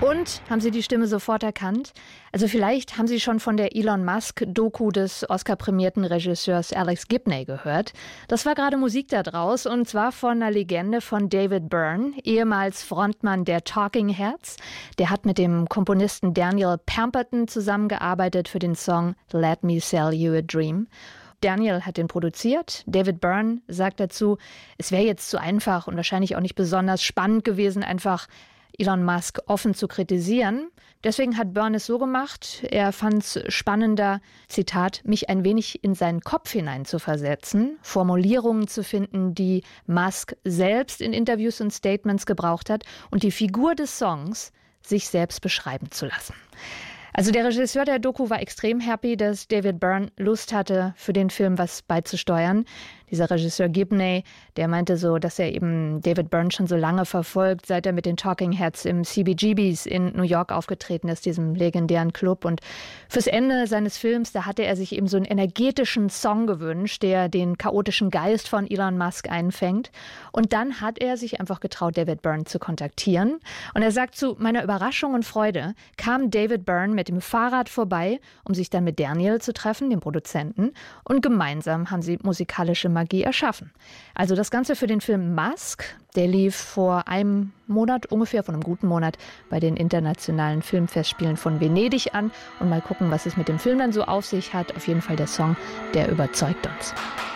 Und haben Sie die Stimme sofort erkannt? Also vielleicht haben Sie schon von der Elon Musk-Doku des Oscar-prämierten Regisseurs Alex Gibney gehört. Das war gerade Musik da draus und zwar von einer Legende von David Byrne, ehemals Frontmann der Talking Heads. Der hat mit dem Komponisten Daniel Pemberton zusammengearbeitet für den Song Let Me Sell You a Dream. Daniel hat den produziert. David Byrne sagt dazu, es wäre jetzt zu einfach und wahrscheinlich auch nicht besonders spannend gewesen, einfach Elon Musk offen zu kritisieren. Deswegen hat Byrne es so gemacht, er fand es spannender, Zitat, mich ein wenig in seinen Kopf hinein zu versetzen, Formulierungen zu finden, die Musk selbst in Interviews und Statements gebraucht hat und die Figur des Songs sich selbst beschreiben zu lassen. Also der Regisseur der Doku war extrem happy, dass David Byrne Lust hatte, für den Film was beizusteuern. Dieser Regisseur Gibney, der meinte so, dass er eben David Byrne schon so lange verfolgt, seit er mit den Talking Heads im CBGBs in New York aufgetreten ist, diesem legendären Club. Und fürs Ende seines Films, da hatte er sich eben so einen energetischen Song gewünscht, der den chaotischen Geist von Elon Musk einfängt. Und dann hat er sich einfach getraut, David Byrne zu kontaktieren. Und er sagt, zu meiner Überraschung und Freude kam David Byrne mit dem Fahrrad vorbei, um sich dann mit Daniel zu treffen, dem Produzenten. Und gemeinsam haben sie musikalische Magie erschaffen. Also das Ganze für den Film Musk, der lief vor einem Monat, ungefähr von einem guten Monat, bei den internationalen Filmfestspielen von Venedig an. Und mal gucken, was es mit dem Film dann so auf sich hat. Auf jeden Fall der Song, der überzeugt uns.